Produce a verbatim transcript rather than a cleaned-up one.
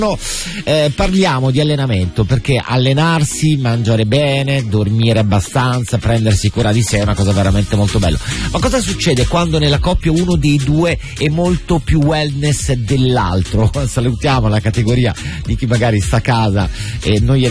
No, eh, parliamo di allenamento, perché allenarsi, mangiare bene, dormire abbastanza, prendersi cura di sé è una cosa veramente molto bella. Ma cosa succede quando nella coppia uno dei due è molto più wellness dell'altro? Salutiamo la categoria di chi magari sta a casa e non gli